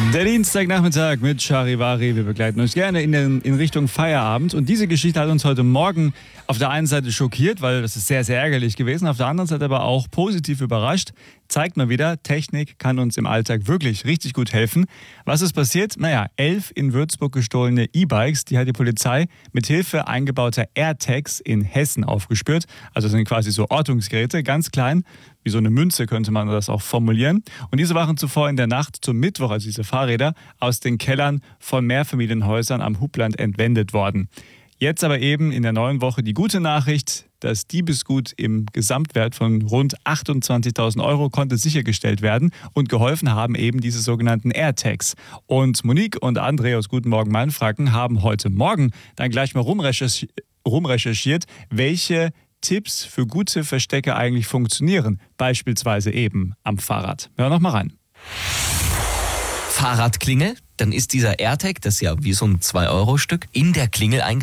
Der Dienstagnachmittag mit Charivari. Wir begleiten euch gerne in Richtung Feierabend. Und diese Geschichte hat uns heute Morgen auf der einen Seite schockiert, weil das ist sehr, sehr ärgerlich gewesen. Auf der anderen Seite aber auch positiv überrascht. Zeigt mal wieder, Technik kann uns im Alltag wirklich richtig gut helfen. Was ist passiert? 11 in Würzburg gestohlene E-Bikes, die hat die Polizei mit Hilfe eingebauter AirTags in Hessen aufgespürt. Also das sind quasi so Ortungsgeräte, ganz klein, wie so eine Münze könnte man das auch formulieren. Und diese waren zuvor in der Nacht zum Mittwoch, also diese Fahrräder, aus den Kellern von Mehrfamilienhäusern am Hubland entwendet worden. Jetzt aber eben in der neuen Woche die gute Nachricht: Das Diebesgut im Gesamtwert von rund 28.000 Euro konnte sichergestellt werden und geholfen haben eben diese sogenannten AirTags. Und Monique und André aus Guten Morgen Mainfranken haben heute Morgen dann gleich mal rumrecherchiert, welche Tipps für gute Verstecke eigentlich funktionieren, beispielsweise eben am Fahrrad. Hör noch mal rein. Fahrradklingel, dann ist dieser AirTag, das ist ja wie so ein 2-Euro-Stück, in der Klingel eingebaut.